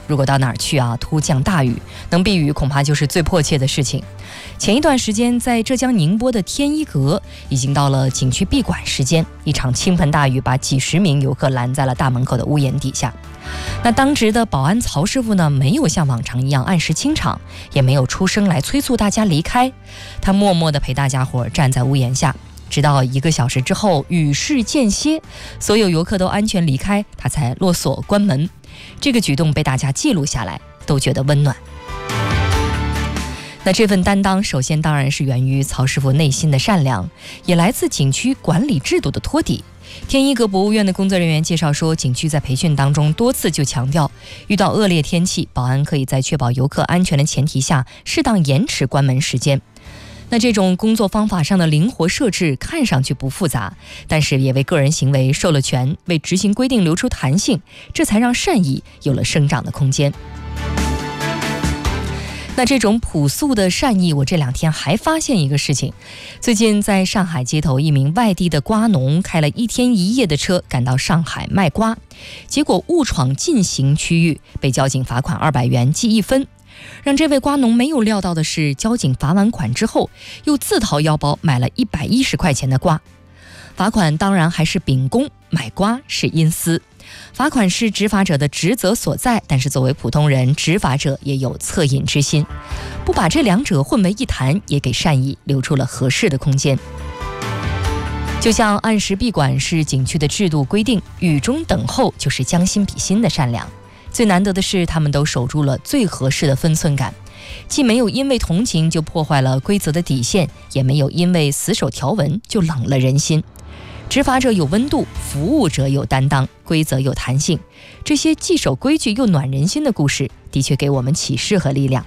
如果到哪儿去啊，突降大雨，能避雨恐怕就是最迫切的事情。前一段时间，在浙江宁波的天一阁，已经到了景区闭馆时间，一场倾盆大雨把几十名游客拦在了大门口的屋檐底下。那当值的保安曹师傅呢，没有像往常一样按时清场，也没有出声来催促大家离开，他默默地陪大家伙站在屋檐下，直到1个小时之后，雨势间歇，所有游客都安全离开，他才落锁关门。这个举动被大家记录下来，都觉得温暖。那这份担当，首先当然是源于曹师傅内心的善良，也来自景区管理制度的托底。天一阁博物院的工作人员介绍说，景区在培训当中多次就强调，遇到恶劣天气，保安可以在确保游客安全的前提下，适当延迟关门时间。那这种工作方法上的灵活设置看上去不复杂，但是也为个人行为授了权，为执行规定留出弹性，这才让善意有了生长的空间。那这种朴素的善意，我这2天还发现一个事情。最近在上海街头，一名外地的瓜农开了1天1夜的车赶到上海卖瓜，结果误闯禁行区域，被交警罚款200元记1分。让这位瓜农没有料到的是，交警罚完款之后，又自掏腰包买了110块钱的瓜。罚款当然还是秉公，买瓜是阴私。罚款是执法者的职责所在，但是作为普通人，执法者也有恻隐之心，不把这2者混为一谈，也给善意留出了合适的空间。就像按时闭馆是景区的制度规定，雨中等候就是将心比心的善良。最难得的是，他们都守住了最合适的分寸感，既没有因为同情就破坏了规则的底线，也没有因为死守条文就冷了人心。执法者有温度，服务者有担当，规则有弹性，这些既守规矩又暖人心的故事，的确给我们启示和力量。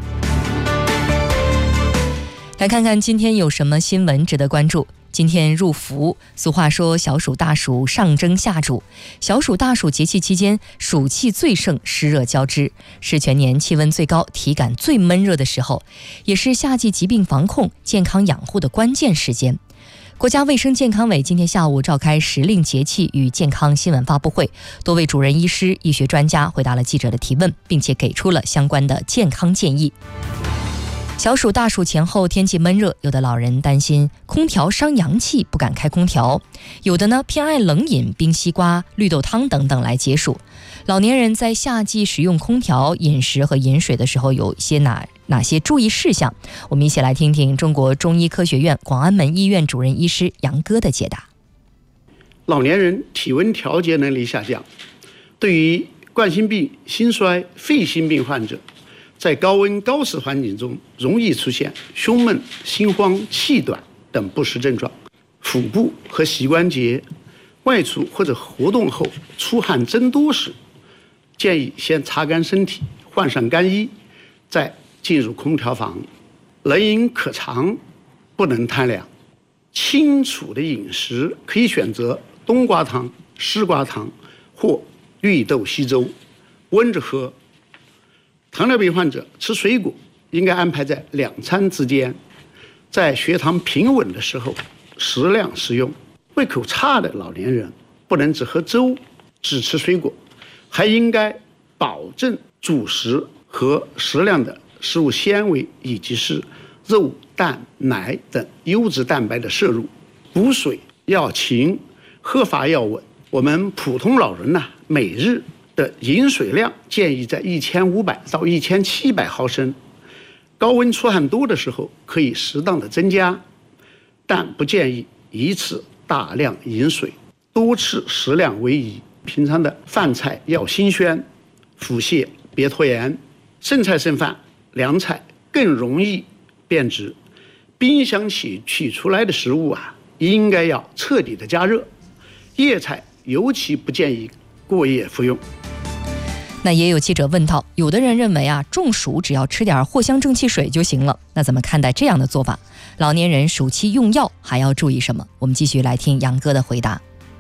来看看今天有什么新闻值得关注。今天入伏，俗话说小暑大暑上蒸下煮，小暑大暑节气期间，暑气最盛，湿热交织，是全年气温最高、体感最闷热的时候，也是夏季疾病防控、健康养护的关键时间。国家卫生健康委今天下午召开时令节气与健康新闻发布会，多位主任医师、医学专家回答了记者的提问，并且给出了相关的健康建议。小暑大暑前后天气闷热，有的老人担心空调伤阳气，不敢开空调，有的呢偏爱冷饮冰西瓜、绿豆汤等等来解暑。老年人在夏季使用空调饮食和饮水的时候，有一些哪些注意事项？我们一起来听听中国中医科学院广安门医院主任医师杨哥的解答。 老年人体温调节能力下降，对于冠心病、心衰、肺心病患者，在高温高湿环境中容易出现胸闷、心慌、气短等不适症状。腹部和膝关节外出或者活动后出汗增多时，建议先擦干身体，换上干衣，再进入空调房。冷饮可尝，不能贪凉。清楚的饮食可以选择冬瓜汤、丝瓜汤或绿豆稀粥，温着喝。糖尿病患者吃水果应该安排在2餐之间，在血糖平稳的时候适量食用。胃口差的老年人不能只喝粥只吃水果，还应该保证主食和适量的食物纤维，以及是肉、蛋、奶等优质蛋白的摄入。补水要勤，喝法要稳。我们普通老人呢，每日的饮水量建议在1500到1700毫升，高温出汗多的时候可以适当的增加，但不建议一次大量饮水，多次适量为宜。平常的饭菜要新鲜，腹泻别拖延，剩菜剩饭、凉菜更容易变质。冰箱取出来的食物啊，应该要彻底的加热，叶菜尤其不建议过夜服用。 那也有记者问到，有的人认为啊，中暑只要吃点藿香正气水就行了，那怎么看待这样的做法？老年人暑期用药还要注意什么？我们继续来听杨哥的回答。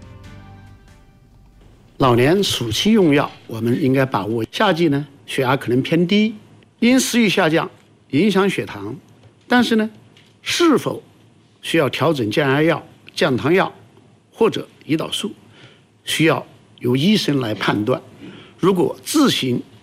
老年暑期用药，我们应该把握夏季呢，血压可能偏低，因食欲下降影响血糖，但是呢，是否需要调整降压药、降糖药或者胰岛素，需要由医生来判断。如果自行